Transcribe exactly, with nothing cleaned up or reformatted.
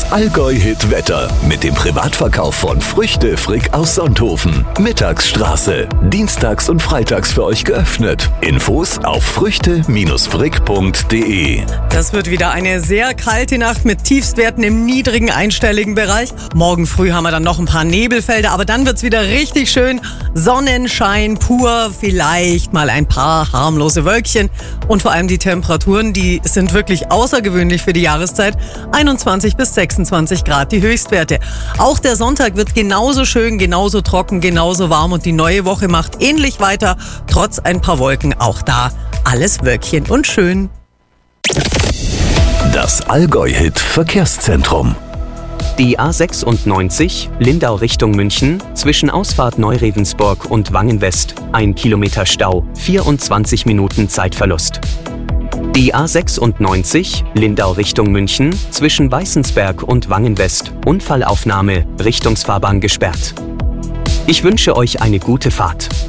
Das Allgäu-Hit-Wetter mit dem Privatverkauf von Früchte Frick aus Sonthofen. Mittagsstraße. Dienstags und freitags für euch geöffnet. Infos auf früchte frick punkt de. Das wird wieder eine sehr kalte Nacht mit Tiefstwerten im niedrigen einstelligen Bereich. Morgen früh haben wir dann noch ein paar Nebelfelder, aber dann wird's wieder richtig schön. Sonnenschein pur, vielleicht mal ein paar harmlose Wölkchen. Und vor allem die Temperaturen, die sind wirklich außergewöhnlich für die Jahreszeit. einundzwanzig bis sechsundzwanzig Grad die Höchstwerte. Auch der Sonntag wird genauso schön, genauso trocken, genauso warm und die neue Woche macht ähnlich weiter, trotz ein paar Wolken. Auch da alles Wölkchen und schön. Das Allgäu-Hit Verkehrszentrum. Die A sechsundneunzig, Lindau Richtung München, zwischen Ausfahrt Neurevensburg und Wangen-West, ein Kilometer Stau, vierundzwanzig Minuten Zeitverlust. Die A sechsundneunzig, Lindau Richtung München, zwischen Weißensberg und Wangen-West, Unfallaufnahme, Richtungsfahrbahn gesperrt. Ich wünsche euch eine gute Fahrt.